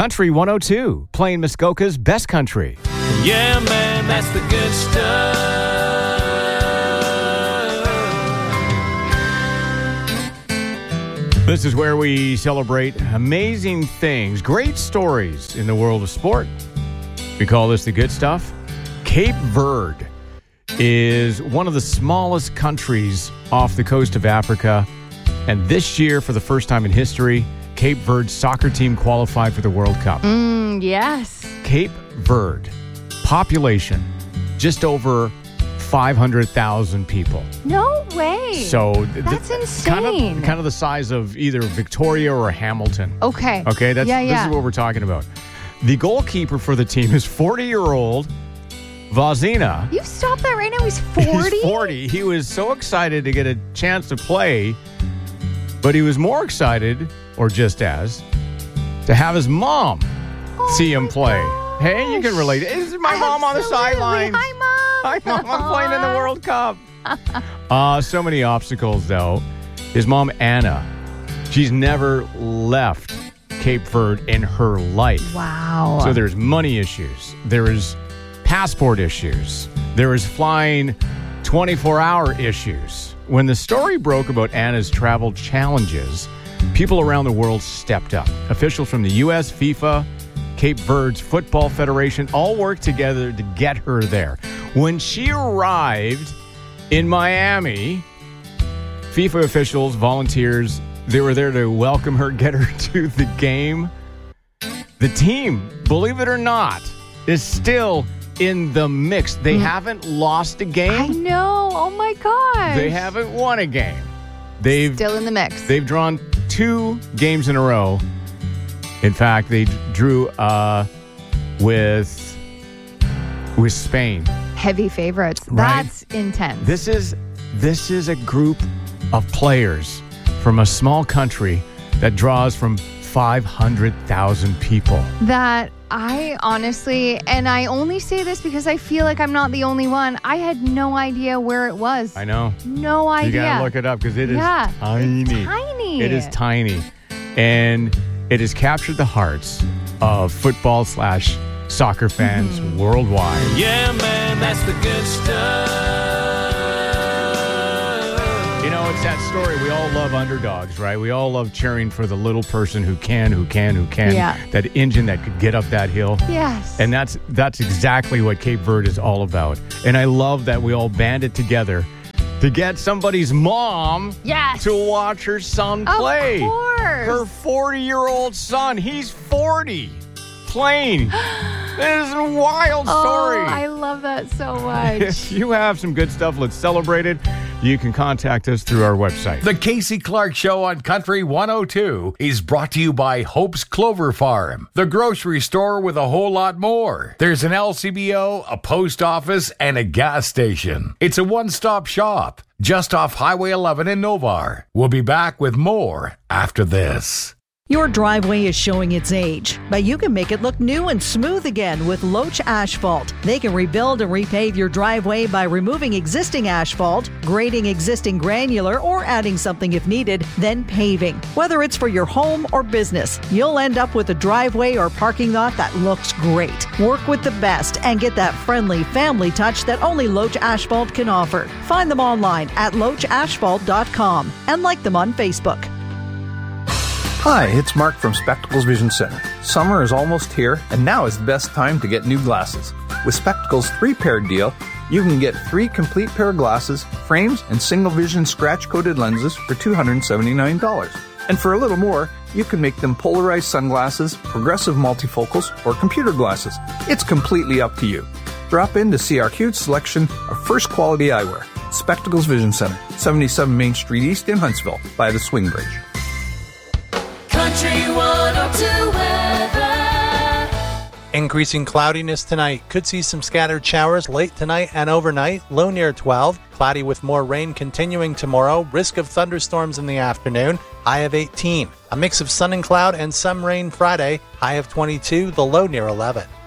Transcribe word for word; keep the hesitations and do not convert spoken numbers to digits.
Country one oh two, playing Muskoka's best country. Yeah, man, that's the good stuff. This is where we celebrate amazing things, great stories in the world of sport. We call this the good stuff. Cape Verde is one of the smallest countries off the coast of Africa. And this year, for the first time in history, Cape Verde's soccer team qualified for the World Cup. Mm, yes. Cape Verde, population, just over five hundred thousand people. No way. So th- That's th- insane. Kind of, kind of the size of either Victoria or Hamilton. Okay. Okay, that's yeah, yeah. this is what we're talking about. The goalkeeper for the team is forty-year-old Vazina. You stop that right now. He's forty? He's forty. He was so excited to get a chance to play, but he was more excited, or just as, to have his mom oh see him play. Gosh. Hey, you can relate. This is my mom on the Absolutely. sideline. Hi, Mom. Hi, Mom. I'm playing in the World Cup. uh, so many obstacles, though. His mom, Anna, she's never left Cape Verde in her life. Wow. So there's money issues. There is passport issues. There is flying twenty-four hour issues. When the story broke about Anna's travel challenges, people around the world stepped up. Officials from the U S, FIFA, Cape Verde's Football Federation all worked together to get her there. When she arrived in Miami, FIFA officials, volunteers, they were there to welcome her, get her to the game. The team, believe it or not, is still in the mix. They mm. haven't lost a game. I know. Oh, my gosh. They haven't won a game. They've still in the mix. They've drawn two games in a row. In fact, they drew uh, with with Spain. Heavy favorites. Right? That's intense. This is this is a group of players from a small country that draws from five hundred thousand people. That I honestly, and I only say this because I feel like I'm not the only one, I had no idea where it was. I know. No idea. You gotta look it up because it is yeah, tiny. It's tiny. It is tiny. And it has captured the hearts of football slash soccer fans mm-hmm. worldwide. Yeah, man, that's the good stuff. You know, it's that story. We all love underdogs, right? We all love cheering for the little person who can, who can, who can. Yeah. That engine that could get up that hill. Yes. And that's that's exactly what Cape Verde is all about. And I love that we all banded together to get somebody's mom yes. to watch her son play. Of course. Her forty-year-old son. He's forty. Playing. This is a wild story. Oh, I love that so much. If you have some good stuff, let's celebrate it. You can contact us through our website. The Casey Clark Show on Country one oh two is brought to you by Hope's Clover Farm, the grocery store with a whole lot more. There's an L C B O, a post office, and a gas station. It's a one-stop shop just off Highway eleven in Novar. We'll be back with more after this. Your driveway is showing its age, but you can make it look new and smooth again with Loach Asphalt. They can rebuild and repave your driveway by removing existing asphalt, grading existing granular, or adding something if needed, then paving. Whether it's for your home or business, you'll end up with a driveway or parking lot that looks great. Work with the best and get that friendly family touch that only Loach Asphalt can offer. Find them online at loach asphalt dot com and like them on Facebook. Hi, it's Mark from Spectacles Vision Center. Summer is almost here, and now is the best time to get new glasses. With Spectacles' three-pair deal, you can get three complete pair of glasses, frames, and single-vision scratch-coated lenses for two hundred seventy-nine dollars. And for a little more, you can make them polarized sunglasses, progressive multifocals, or computer glasses. It's completely up to you. Drop in to see our huge selection of first-quality eyewear. Spectacles Vision Center, seventy-seven Main Street East in Huntsville, by the Swing Bridge. Country one oh two weather. Increasing cloudiness tonight. Could see some scattered showers late tonight and overnight. Low near twelve. Cloudy with more rain continuing tomorrow. Risk of thunderstorms in the afternoon. High of eighteen. A mix of sun and cloud and some rain Friday. High of twenty-two. The low near eleven.